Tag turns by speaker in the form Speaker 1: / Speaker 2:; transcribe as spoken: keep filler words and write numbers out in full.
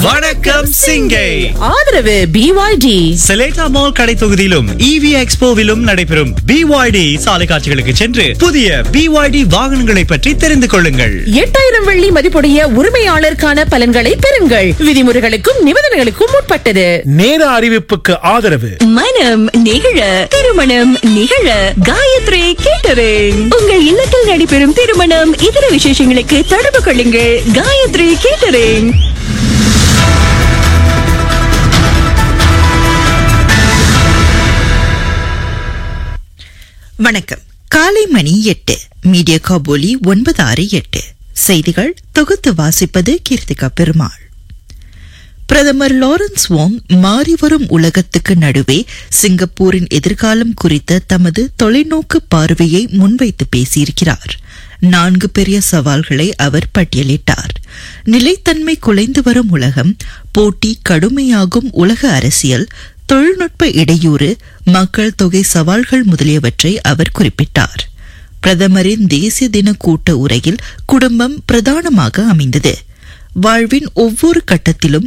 Speaker 1: வணக்கம் சிங்கை.
Speaker 2: ஆதரவு B Y D.
Speaker 1: செலேட்டா மால் கடை தொகுதியிலும் E V எக்ஸ்போவிலும் நடைபெறும் B Y D சாலை காட்சிகளுக்கு சென்று புதிய B Y D வாகனங்களை பற்றி தெரிந்து கொள்ளுங்கள்.
Speaker 2: எட்டாயிரம் வெள்ளி மதிப்புடைய உரிமையாளருக்கான பலன்களை பெறுங்கள். விதிமுறைகளுக்கும் நிபந்தனைகளுக்கும் உட்பட்டது.
Speaker 3: நேர அறிவிப்புக்கு ஆதரவு
Speaker 4: மனம் நிகழ திருமணம் நிகழ காயத்ரி கேட்டரிங். உங்கள் இல்லத்தில் நடைபெறும் திருமணம் இதர விசேஷங்களுக்கு தொடர்பு கொள்ளுங்கள். காயத்ரி கேட்டரிங்.
Speaker 5: வணக்கம். காலை மணி எட்டு. மீடியா காபோலி ஒன்பது ஆறு எட்டு. செய்திகள் தொகுத்து வாசிப்பது கீர்த்திகா பெருமாள். பிரதமர் லாரன்ஸ் வாங் மாறிவரும் உலகத்துக்கு நடுவே சிங்கப்பூரின் எதிர்காலம் குறித்த தமது தொலைநோக்கு பார்வையை முன்வைத்து பேசியிருக்கிறார். நான்கு பெரிய சவால்களை அவர் பட்டியலிட்டார். நிலைத்தன்மை குலைந்து வரும் உலகம், போட்டி கடுமையாகும் உலக அரசியல், தொழில்நுட்ப இடையூறு, மக்கள் தொகை சவால்கள் முதலியவற்றை அவர் குறிப்பிட்டார். பிரதமரின் தேசிய தின கூட்ட உரையில் குடும்பம் பிரதானமாக அமைந்தது. வாழ்வின் ஒவ்வொரு கட்டத்திலும்